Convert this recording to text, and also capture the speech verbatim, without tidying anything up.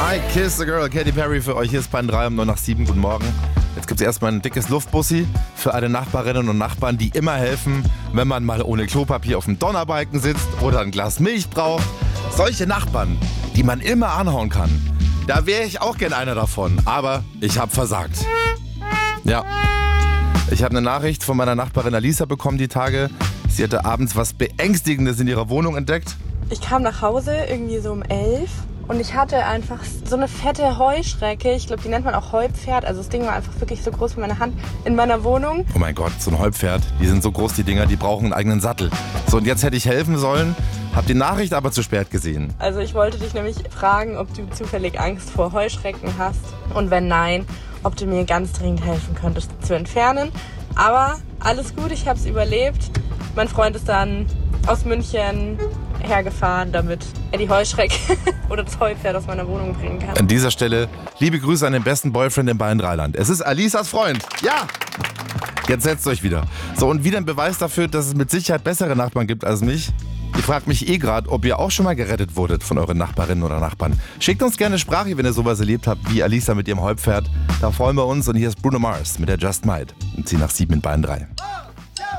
I Kiss the Girl, Katy Perry für euch. Hier ist Bayern drei um neun nach sieben. Guten Morgen. Jetzt gibt es erstmal ein dickes Luftbussi für alle Nachbarinnen und Nachbarn, die immer helfen, wenn man mal ohne Klopapier auf dem Donnerbalken sitzt oder ein Glas Milch braucht. Solche Nachbarn, die man immer anhauen kann. Da wäre ich auch gern einer davon. Aber ich habe versagt. Ja. Ich habe eine Nachricht von meiner Nachbarin Alisa bekommen die Tage. Sie hatte abends was Beängstigendes in ihrer Wohnung entdeckt. Ich kam nach Hause irgendwie so um elf und ich hatte einfach so eine fette Heuschrecke. Ich glaube, die nennt man auch Heupferd. Also das Ding war einfach wirklich so groß wie meine Hand in meiner Wohnung. Oh mein Gott, so ein Heupferd. Die sind so groß, die Dinger, die brauchen einen eigenen Sattel. So, und jetzt hätte ich helfen sollen, hab die Nachricht aber zu spät gesehen. Also ich wollte dich nämlich fragen, ob du zufällig Angst vor Heuschrecken hast. Und wenn nein, ob du mir ganz dringend helfen könntest, zu entfernen. Aber alles gut, ich habe es überlebt. Mein Freund ist dann aus München hergefahren, damit er die Heuschrecke oder das Heupferd aus meiner Wohnung bringen kann. An dieser Stelle liebe Grüße an den besten Boyfriend im Bayern Dreiland. Es ist Alisas Freund. Ja! Jetzt setzt euch wieder. So, und wieder ein Beweis dafür, dass es mit Sicherheit bessere Nachbarn gibt als mich. Ich frage mich eh gerade, ob ihr auch schon mal gerettet wurdet von euren Nachbarinnen oder Nachbarn. Schickt uns gerne Sprache, wenn ihr sowas erlebt habt, wie Alisa mit ihrem Heupferd. Da freuen wir uns. Und hier ist Bruno Mars mit der Just Might. Und sie nach sieben in Bayern drei.